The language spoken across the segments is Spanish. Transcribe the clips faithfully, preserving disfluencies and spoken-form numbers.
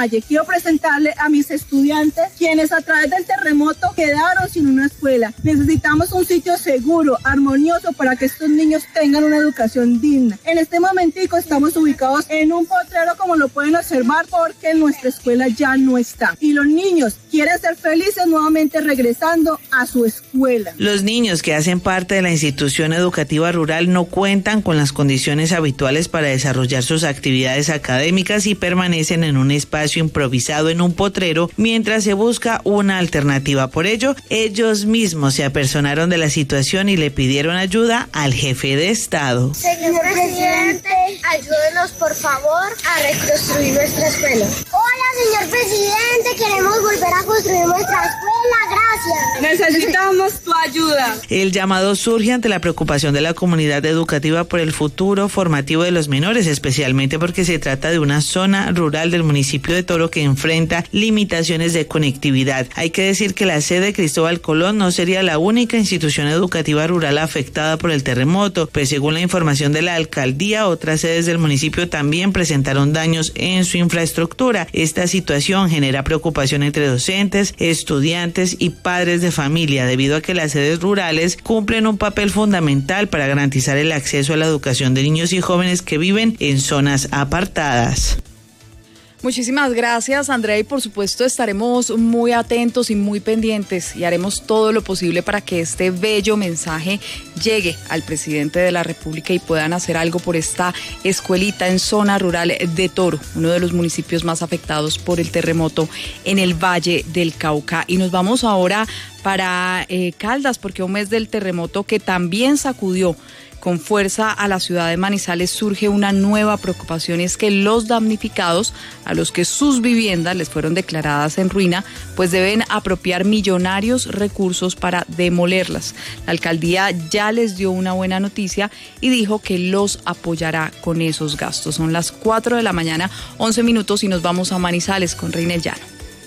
Valle. Quiero presentarle a mis estudiantes quienes a través del terremoto quedaron sin una escuela. Necesitamos un sitio seguro, armonioso para que estos niños tengan una educación digna. En este momentico estamos ubicados en un potrero, como lo pueden observar, porque nuestra escuela ya no está. Y los niños quieren ser felices nuevamente regresando a su escuela. Los niños que hacen parte de la institución educativa rural no cuentan con las condiciones habituales para desarrollar sus actividades académicas y permanecen en un espacio improvisado en un potrero mientras se busca una alternativa. Por ello, ellos mismos se apersonaron de la situación y le pidieron ayuda al jefe de Estado. Señor presidente, ayúdenos por favor a reconstruir nuestra escuela. Hola, señor presidente, queremos volver a construir nuestra escuela, gracias. Necesitamos tu ayuda. El llamado surge ante la preocupación de la comunidad educativa por el futuro formativo de los menores, especialmente porque se trata de una zona rural del municipio de Toro que enfrenta limitaciones de conectividad. Hay que decir que la sede Cristóbal Colón no sería la única institución educativa rural afectada por el terremoto, pues según la información de la alcaldía, otras sedes del municipio también presentaron daños en su infraestructura. Esta situación genera preocupación entre docentes, estudiantes y padres de familia, debido a que las sedes rurales cumplen un papel fundamental para garantizar el acceso a la educación de niños y jóvenes que viven en zonas apartadas. Muchísimas gracias, Andrea, y por supuesto estaremos muy atentos y muy pendientes y haremos todo lo posible para que este bello mensaje llegue al presidente de la República y puedan hacer algo por esta escuelita en zona rural de Toro, uno de los municipios más afectados por el terremoto en el Valle del Cauca. Y nos vamos ahora para eh, Caldas, porque un mes del terremoto que también sacudió con fuerza a la ciudad de Manizales, surge una nueva preocupación, y es que los damnificados, a los que sus viviendas les fueron declaradas en ruina, pues deben apropiar millonarios recursos para demolerlas. La alcaldía ya les dio una buena noticia y dijo que los apoyará con esos gastos. Son las cuatro de la mañana, once minutos, y nos vamos a Manizales con Reinel Llano.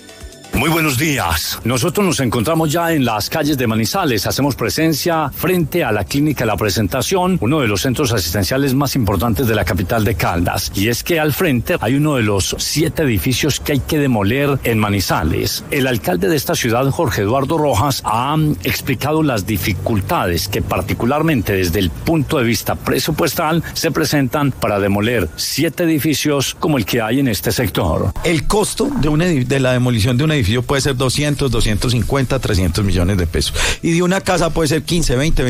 Muy buenos días. Nosotros nos encontramos ya en las calles de Manizales. Hacemos presencia frente a la Clínica La Presentación, uno de los centros asistenciales más importantes de la capital de Caldas. Y es que al frente hay uno de los siete edificios que hay que demoler en Manizales. El alcalde de esta ciudad, Jorge Eduardo Rojas, ha explicado las dificultades que particularmente desde el punto de vista presupuestal se presentan para demoler siete edificios como el que hay en este sector. El costo de, una, de la demolición de un edificio puede ser doscientos, doscientos cincuenta, trescientos millones de pesos. Y de una casa puede ser quince, veinte,